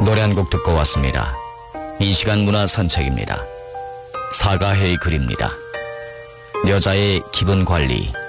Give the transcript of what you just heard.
노래 한 곡 듣고 왔습니다. 이 시간 문화 산책입니다. 사가해의 글입니다. 여자의 기분 관리.